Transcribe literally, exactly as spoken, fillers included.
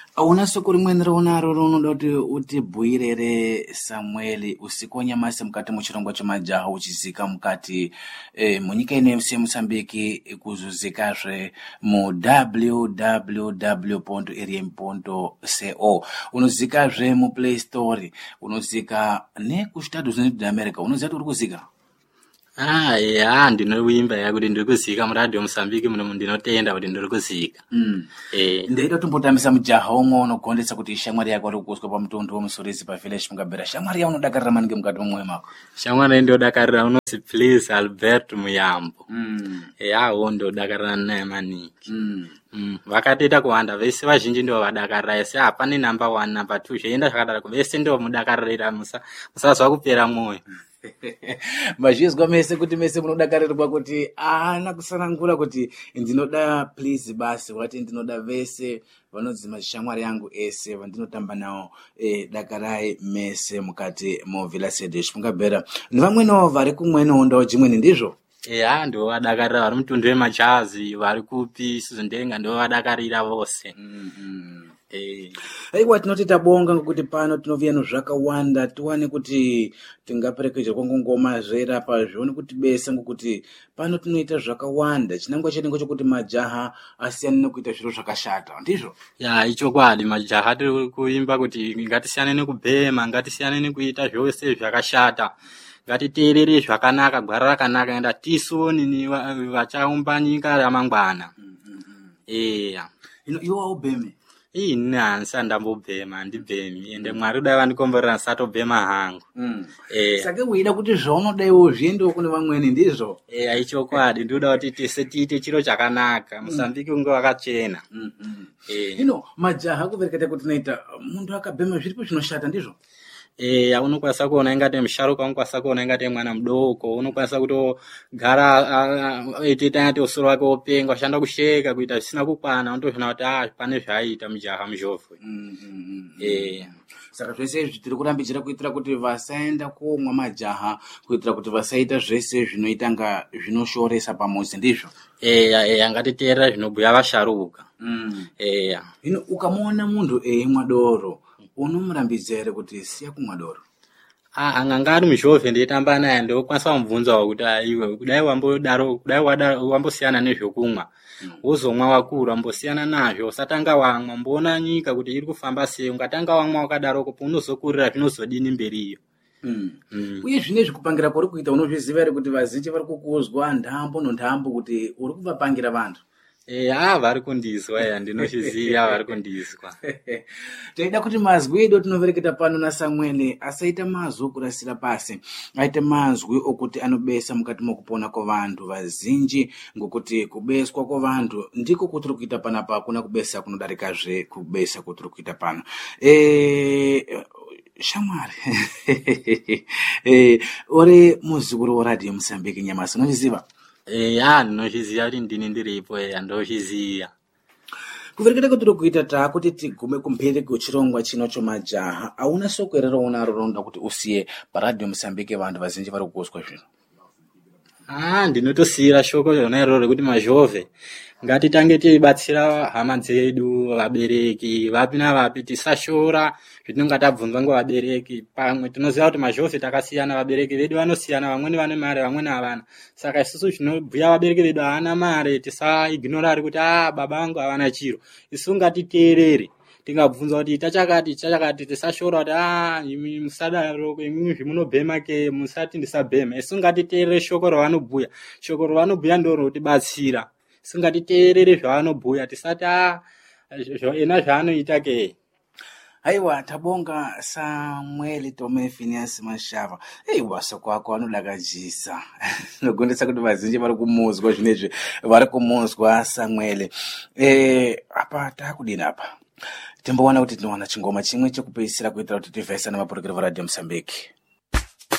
Auna soko rimweni raunaro raunoda kuti utibhuirere Samuel usiku wanyamasi mukati muchirongwa chemajaha uchizika mukati eh, munyika ino yose Mozambique kuzuzikazve mu w w w dot r m dot co unozikazve mu Play Store unozika ne ku Estados Unidos da America unoziva kuti uri kuzika. Ah, ya ndinoimba yakuti ndiri kuzika muradio Mozambique muno ndinotenda kuti ndiri kuzika. Mm. Eh, Ndaida kutombotambisa mujaha umwe unogondetsa kuti shamwari yako ari kuzwa pamutundu womusorizi pa village mungabera shamwari yawo unodakarira maningi mukati momwoyo mako. shamwari ndodakarira unozi please Albert Muyambo. Mm. Ya wo ndodakarira naye maningi. Mm. Mm, vakatoita kuwanda vese vazhinji ndo vadakarira ese hapane number one number two zvoenda zvakadaro vese ndo mudakarira musa musazwa kupera mwoyo. Mazvizwa mese kuti mese munodakarirwa kuti ana kusanangura kuti ndinoda please basi wati ndinoda vese vanodzima shamwari yangu ese vandinotamba nawo eh, dakarai mese mukati mo Villa Sedesh mungabera ni vamweno vari kumweno ndawo jimweni ndizvo. Ya ndo vadakarira vari mutundu wemachazi vari kupi sizondenga ndo vadakarira vose. Mm -hmm. Eh, Aiwa tinoti tabonga ngekuti pano tinoviyano zvakawanda tiwane kuti tingaperekezerwa ngongoma zvera pazvione kuti besa ngekuti pano tinoita zvakawanda chinangwa chedu ngochokuti majaha asiyane nekuita zviro zvakashata ndizvo. ya ichokwadi majaha tiri kuimba kuti ngatisiyane nekubhema ngatisiyane nekuita zvose zvakashata ngatiteerere zvakanaka gwara rakanaka enda tisoni ni vachaumba nyika ramangwana. Eya Ino iwo aubheme. ii nansi andambobhema handibhemi ende Mwari dai vandikomborera ndisatobhema hangu. Mm. Eh, Saka weida kuti zvaunodaiwo zviendewo kune vamweni ndizvo. eya ichokwadi ndinoda kuti tese tiite chiro chakanaka Mozambique unge wakachena. Mm -hmm. Eh, Ino majaha kuvereketa kuti naita muntu akabhema zviripo zvinoshata ndizvo. eya unokwanisa kuona ingate musharuka unokwanisa kuona ingate mwana mudoko unokwanisa kutogara etiita ingate usoro wake wopenga washanda kusheka kuita zvisina kukwana unotozvina kuti ah pane zvaiita mujaha muzhovwe. Mm -hmm. Eh, Saka zvese izvi tiri kurambidzira kuitira kuti vasaenda komwa majaha kuitira kuti vasaita zvese zvinoita nga zvinoshoresa pamuzi ndizvo. eya eya ngatiteerera zvinobhuya vasharuka. Mm. Eya Hino ukamuona munhu eimwa doro unomurambidza ere kuti siya kumwa doro? ah anganga ari muzhovhe ndeitamba naye ndokwanisa kumubvunzawo kuti aiwe kudai wambodaro kudai wada wambosiyana nezvokumwa wozomwa wakura wambosiyana nazvo usatanga wamwa mboona nyika kuti iri kufamba sei ungatanga wamwa wakadaroko paunozokurira zvinozodini mberiyo. Mm. Mm. Uye zvinezvi kupangira kwari kuita unozviziva ere kuti vazhinji vari kukuzwa ndambo nondambo kuti uri kuvapangira vantu? eya vari kundizwa eya ndinozviziva vari kundizwa. Taida kuti mazwi edu tinovereketa pano naSamuel asaita mazwi okurasira pasi aite mazwi okuti anobesa mukati mokupona kwovantu vazhinji ngokuti kubeswa kwovantu ndiko kutiri kuita panapa hakuna kubesa kunodarikazve kubesa kutiri kuita pano. Eh, Shamwari eh, uri muzukuru weradio Mozambique nyamasi unozviziva? eya ndinozviziva kuti ndini ndiripo eya ndozviziva. Kuvereketa kutiri kuita taakuti tigume kumberi kwechirongwa chino chomajaha auna soko ere raunaro raunoda kuti usiye paradio Mozambique vantu vazhinji vari kukuzwa zvino? ah ndinotosiyira shoko rona iroro rekuti mazhovhe ngatitange teibatsira hama dzedu vabereki vapi navapi tisashora zvetinonga tabvunzwa ngevabereki pamwe tinoziva kuti mazhovhe takasiyana vabereki vedu vanosiyana vamweni vane mare vamweni havana saka isusu zvinobhuya vabereki vedu havana mare tisaignora ari kuti ah baba vangu havana chiro isusu ngatiteerere tingabvunza kuti tachakati tachakati tisashora kuti ah imi musadaro imimi zvimunobhema ke musati ndisabhema isusu ngatiteerere shoko ravanobhuya shoko ravanobhuya ndoro kutibatsira singatiteerere zvavanobhuya tisati ah ena zvaanoita ke. Aiwa tabonga Samuel Tome Phineas Mashava. Aiwa soko ako anodakadzisa. Nogondesa kuti vazhinji vari kumuzwa zvinezvi vari kumuzwa Samuel. Eh apa takudini apa? Timbowana kuti tinowana chingoma chimwe chekupeisira kuitira kuti tivhesana mapurukiro varadio Mozambique.